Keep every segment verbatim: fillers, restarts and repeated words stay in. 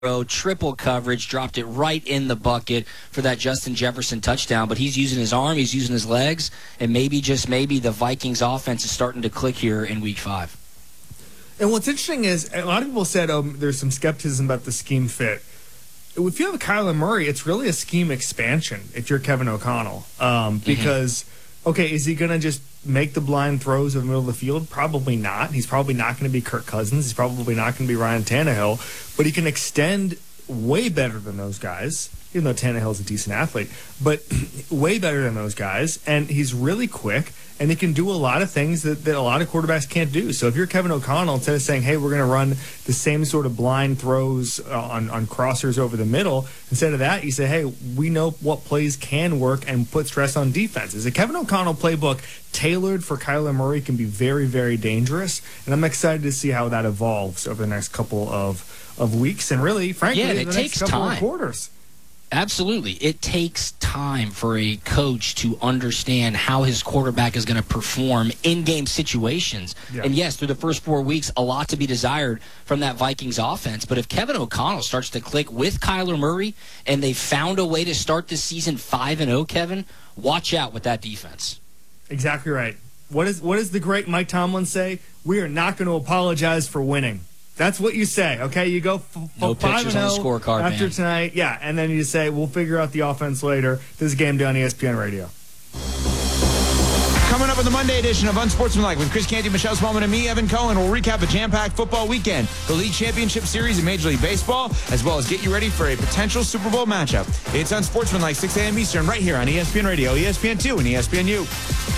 triple coverage, dropped it right in the bucket for that Justin Jefferson touchdown. But he's using his arm, he's using his legs, and maybe, just maybe, the Vikings offense is starting to click here in week five. And what's interesting is a lot of people said um, there's some skepticism about the scheme fit. If you have Kyler Murray, it's really a scheme expansion if you're Kevin O'Connell. Um, because, mm-hmm. okay, is he going to just make the blind throws in the middle of the field? Probably not. He's probably not going to be Kirk Cousins. He's probably not going to be Ryan Tannehill. But he can extend way better than those guys, even though Tannehill's a decent athlete. But way better than those guys. And he's really quick. And he can do a lot of things that, that a lot of quarterbacks can't do. So if you're Kevin O'Connell, instead of saying, hey, we're going to run the same sort of blind throws on, on crossers over the middle, instead of that, you say, hey, we know what plays can work and put stress on defenses. A Kevin O'Connell playbook tailored for Kyler Murray can be very, very dangerous. And I'm excited to see how that evolves over the next couple of, of weeks. And really, frankly, yeah, the it next takes couple time. of quarters. Absolutely. It takes time for a coach to understand how his quarterback is going to perform in game situations. Yeah. And yes, through the first four weeks, a lot to be desired from that Vikings offense. But if Kevin O'Connell starts to click with Kyler Murray and they found a way to start this season five and oh, Kevin, watch out with that defense. Exactly right. What is what does the great Mike Tomlin say? We are not going to apologize for winning. That's what you say, okay? You go f- f- no five pictures and on the oh scorecard, after man. tonight, yeah, and then you say we'll figure out the offense later. This is Game Day on E S P N Radio. Coming up on the Monday edition of Unsportsmanlike with Chris Canty, Michelle Spellman, and me, Evan Cohen, we'll recap a jam-packed football weekend, the League Championship Series in Major League Baseball, as well as get you ready for a potential Super Bowl matchup. It's Unsportsmanlike, six a.m. Eastern, right here on E S P N Radio, E S P N two, and E S P N U.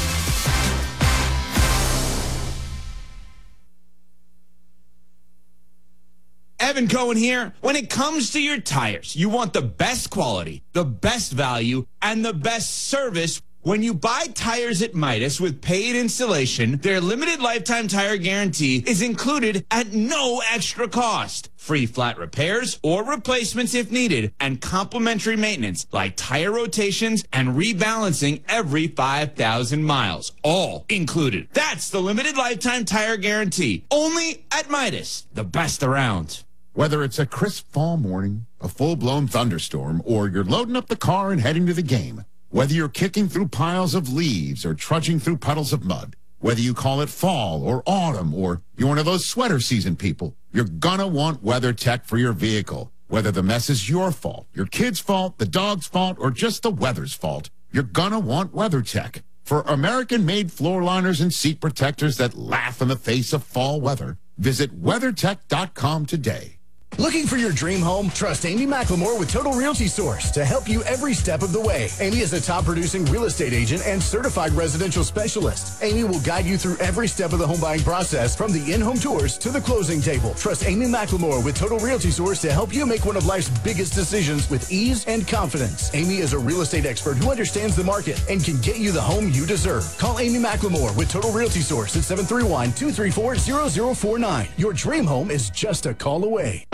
Evan Cohen here. When it comes to your tires, you want the best quality, the best value, and the best service. When you buy tires at Midas with paid installation, their limited lifetime tire guarantee is included at no extra cost. Free flat repairs or replacements if needed, and complimentary maintenance like tire rotations and rebalancing every five thousand miles. All included. That's the limited lifetime tire guarantee. Only at Midas, the best around. Whether it's a crisp fall morning, a full-blown thunderstorm, or you're loading up the car and heading to the game, whether you're kicking through piles of leaves or trudging through puddles of mud, whether you call it fall or autumn, or you're one of those sweater season people, you're gonna want WeatherTech for your vehicle. Whether the mess is your fault, your kid's fault, the dog's fault, or just the weather's fault, you're gonna want WeatherTech. For American-made floor liners and seat protectors that laugh in the face of fall weather, visit WeatherTech dot com today. Looking for your dream home? Trust Amy McLemore with Total Realty Source to help you every step of the way. Amy is a top-producing real estate agent and certified residential specialist. Amy will guide you through every step of the home buying process, from the in-home tours to the closing table. Trust Amy McLemore with Total Realty Source to help you make one of life's biggest decisions with ease and confidence. Amy is a real estate expert who understands the market and can get you the home you deserve. Call Amy McLemore with Total Realty Source at seven three one, two three four, zero zero four nine. Your dream home is just a call away.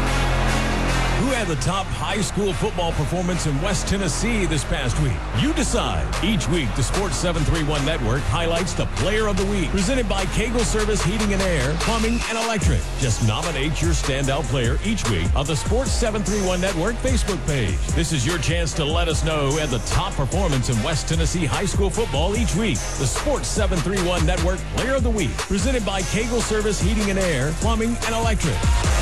Who had the top high school football performance in West Tennessee this past week? You decide. Each week, the Sports seven thirty-one Network highlights the Player of the Week, presented by Kegel Service Heating and Air, Plumbing, and Electric. Just nominate your standout player each week on the Sports seven thirty-one Network Facebook page. This is your chance to let us know who had the top performance in West Tennessee high school football each week. The Sports seven thirty-one Network Player of the Week, presented by Kegel Service Heating and Air, Plumbing, and Electric.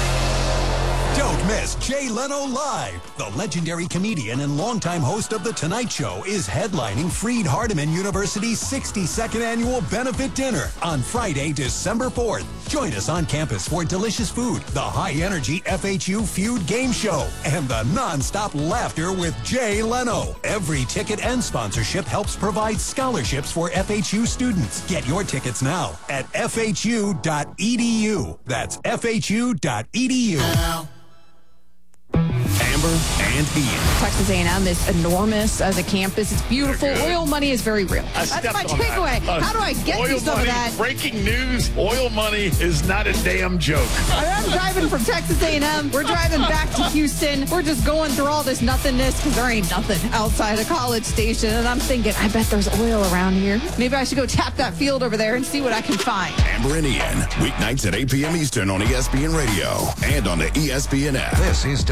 Don't miss Jay Leno Live. The legendary comedian and longtime host of The Tonight Show is headlining Freed Hardeman University's sixty-second annual benefit dinner on Friday, December fourth. Join us on campus for delicious food, the high-energy F H U Feud game show, and the non-stop laughter with Jay Leno. Every ticket and sponsorship helps provide scholarships for F H U students. Get your tickets now at F H U dot E D U. That's F H U dot E D U. Amber and Ian. Texas A and M is enormous as a campus. It's beautiful. Oil money is very real. I That's my stepped on takeaway. that. Uh, How do I get oil you some money, of that? Breaking news, oil money is not a damn joke. I'm driving from Texas A and M. We're driving back to Houston. We're just going through all this nothingness because there ain't nothing outside of College Station. And I'm thinking, I bet there's oil around here. Maybe I should go tap that field over there and see what I can find. Amber and Ian, weeknights at eight p.m. Eastern on E S P N Radio and on the E S P N app. This is